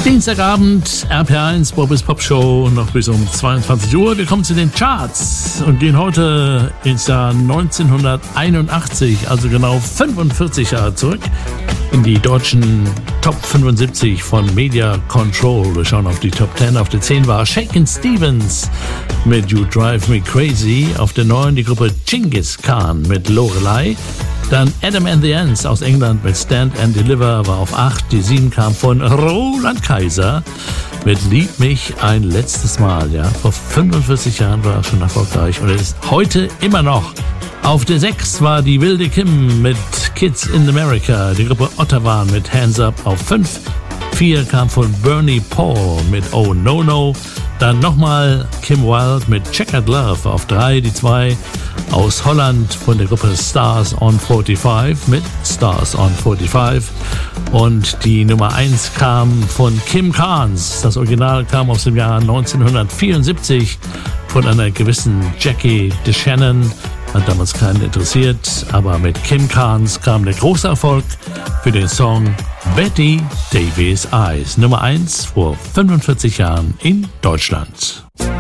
Dienstagabend, RPR1, Bobby's Pop Show, noch bis um 22 Uhr. Wir kommen zu den Charts und gehen heute ins Jahr 1981, also genau 45 Jahre zurück, in die deutschen Top 75 von Media Control. Wir schauen auf die Top 10. Auf der 10 war Shakin' Stevens mit You Drive Me Crazy. Auf der 9 die Gruppe Genghis Khan mit Lorelei. Dann Adam and the Ants aus England mit Stand and Deliver war auf 8. Die 7 kam von Roland Kaiser mit Lieb mich ein letztes Mal. Ja, vor 45 Jahren war er schon erfolgreich und er ist heute immer noch. Auf der 6 war die wilde Kim mit Kids in America. Die Gruppe Ottawa mit Hands Up auf 5. 4 kam von Bernie Paul mit Oh No No. Dann nochmal Kim Wilde mit Checkered Love auf 3. Die 2 aus Holland von der Gruppe Stars on 45 mit Stars on 45. Und die Nummer 1 kam von Kim Carnes. Das Original kam aus dem Jahr 1974 von einer gewissen Jackie DeShannon. Hat damals keinen interessiert, aber mit Kim Carnes kam der große Erfolg für den Song Betty Davis Eyes. Nummer 1 vor 45 Jahren in Deutschland.